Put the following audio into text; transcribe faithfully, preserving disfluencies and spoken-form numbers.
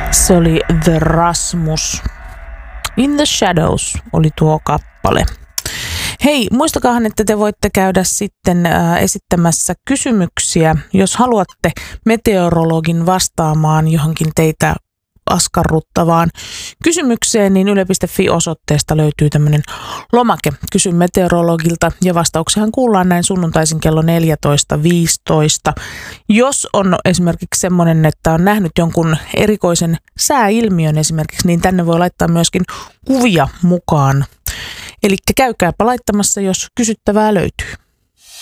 Se oli The Rasmus. In the Shadows oli tuo kappale. Hei, muistakaahan, että te voitte käydä sitten äh, esittämässä kysymyksiä, jos haluatte meteorologin vastaamaan johonkin teitä askarruttavaan kysymykseen, niin yle piste fi-osoitteesta löytyy tämmöinen lomake Kysy meteorologilta, ja vastauksiahan kuullaan näin sunnuntaisin kello neljätoista viisitoista. Jos on esimerkiksi semmoinen, että on nähnyt jonkun erikoisen sääilmiön esimerkiksi, niin tänne voi laittaa myöskin kuvia mukaan. Eli käykääpä laittamassa, jos kysyttävää löytyy.